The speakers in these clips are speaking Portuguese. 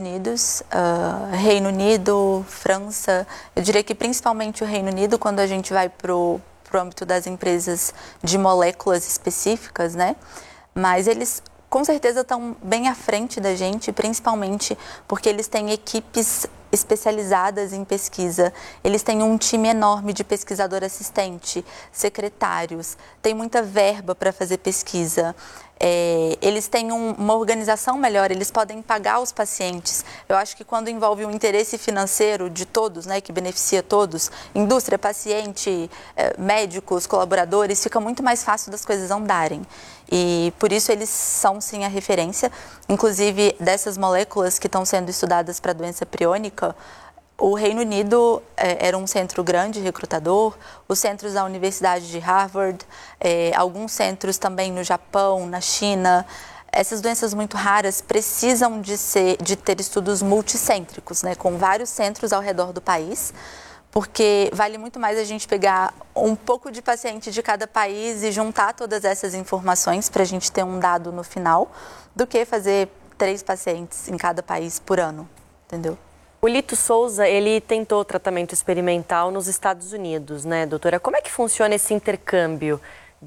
Unidos, Reino Unido, França. Eu diria que principalmente o Reino Unido, quando a gente vai para o âmbito das empresas de moléculas específicas, né? Mas eles com certeza estão bem à frente da gente, principalmente porque eles têm equipes especializadas em pesquisa, eles têm um time enorme de pesquisador assistente, secretários, tem muita verba para fazer pesquisa, eles têm uma organização melhor, eles podem pagar os pacientes. Eu acho que quando envolve um interesse financeiro de todos, né, que beneficia todos, indústria, paciente, médicos, colaboradores, fica muito mais fácil das coisas andarem. E por isso eles são sim a referência, inclusive dessas moléculas que estão sendo estudadas para a doença priônica. O Reino Unido era um centro grande recrutador, os centros da Universidade de Harvard, alguns centros também no Japão, na China. Essas doenças muito raras precisam de ter estudos multicêntricos, né, com vários centros ao redor do país, porque vale muito mais a gente pegar um pouco de paciente de cada país e juntar todas essas informações para a gente ter um dado no final, do que fazer 3 pacientes em cada país por ano, entendeu? O Lito Souza, ele tentou tratamento experimental nos Estados Unidos, né, doutora? Como é que funciona esse intercâmbio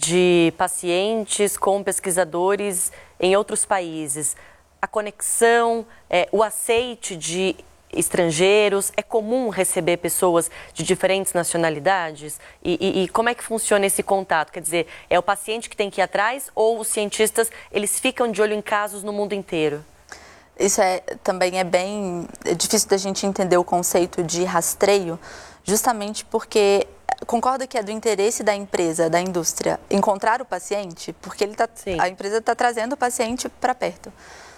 de pacientes com pesquisadores em outros países? A conexão, o aceite de estrangeiros, é comum receber pessoas de diferentes nacionalidades? E como é que funciona esse contato? Quer dizer, é o paciente que tem que ir atrás ou os cientistas, eles ficam de olho em casos no mundo inteiro? Isso também é bem difícil da gente entender o conceito de rastreio, justamente porque concordo que é do interesse da empresa, da indústria, encontrar o paciente, porque a empresa está trazendo o paciente para perto.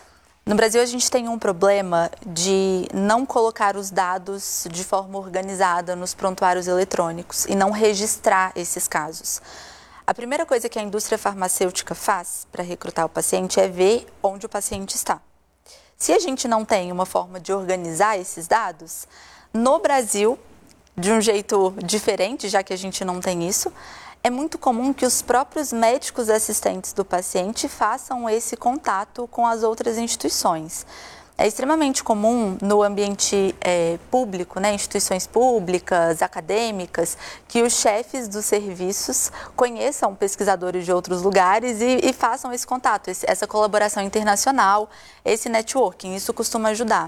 No Brasil, a gente tem um problema de não colocar os dados de forma organizada nos prontuários eletrônicos e não registrar esses casos. A primeira coisa que a indústria farmacêutica faz para recrutar o paciente é ver onde o paciente está. Se a gente não tem uma forma de organizar esses dados, no Brasil, de um jeito diferente, já que a gente não tem isso, é muito comum que os próprios médicos assistentes do paciente façam esse contato com as outras instituições. É extremamente comum no ambiente público, né, instituições públicas, acadêmicas, que os chefes dos serviços conheçam pesquisadores de outros lugares e façam esse contato, essa colaboração internacional, esse networking. Isso costuma ajudar.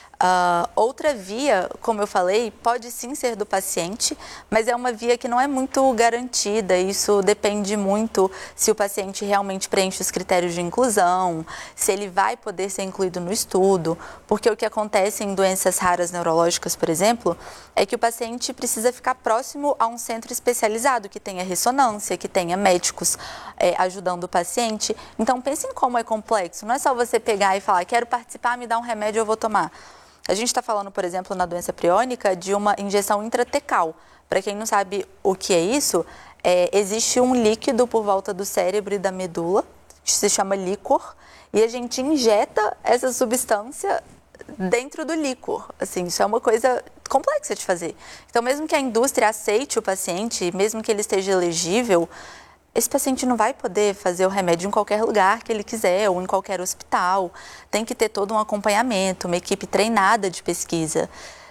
Outra via, como eu falei, pode sim ser do paciente, mas é uma via que não é muito garantida. Isso depende muito se o paciente realmente preenche os critérios de inclusão, se ele vai poder ser incluído no estudo, porque o que acontece em doenças raras neurológicas, por exemplo, é que o paciente precisa ficar próximo a um centro especializado, que tenha ressonância, que tenha médicos ajudando o paciente. Então, pense em como é complexo. Não é só você pegar e falar, quero participar, me dá um remédio, eu vou tomar. A gente está falando, por exemplo, na doença priônica, de uma injeção intratecal. Para quem não sabe o que é isso, existe um líquido por volta do cérebro e da medula, que se chama líquor, e a gente injeta essa substância dentro do líquor. Assim, isso é uma coisa complexa de fazer. Então, mesmo que a indústria aceite o paciente, mesmo que ele esteja elegível, esse paciente não vai poder fazer o remédio em qualquer lugar que ele quiser ou em qualquer hospital. Tem que ter todo um acompanhamento, uma equipe treinada de pesquisa.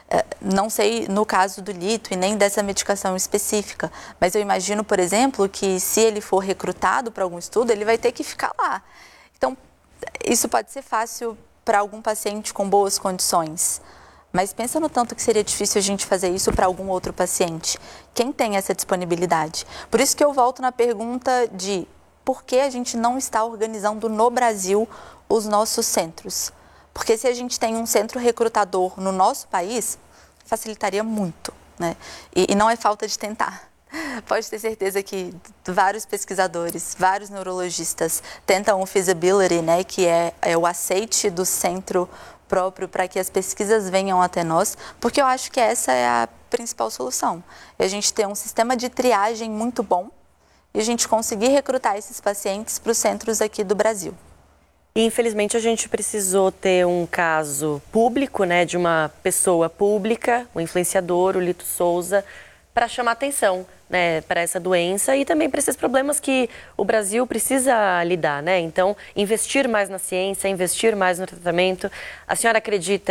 Não sei no caso do Lito e nem dessa medicação específica, mas eu imagino, por exemplo, que se ele for recrutado para algum estudo, ele vai ter que ficar lá. Então, isso pode ser fácil para algum paciente com boas condições. Mas pensa no tanto que seria difícil a gente fazer isso para algum outro paciente. Quem tem essa disponibilidade? Por isso que eu volto na pergunta de por que a gente não está organizando no Brasil os nossos centros? Porque se a gente tem um centro recrutador no nosso país, facilitaria muito, né? E não é falta de tentar. Pode ter certeza que vários pesquisadores, vários neurologistas tentam o feasibility, né, que é o aceite do centro próprio para que as pesquisas venham até nós, porque eu acho que essa é a principal solução. É a gente ter um sistema de triagem muito bom e a gente conseguir recrutar esses pacientes para os centros aqui do Brasil. E, infelizmente, a gente precisou ter um caso público, né, de uma pessoa pública, o influenciador, o Lito Souza, para chamar atenção, né, para essa doença e também para esses problemas que o Brasil precisa lidar, né? Então, investir mais na ciência, investir mais no tratamento. A senhora acredita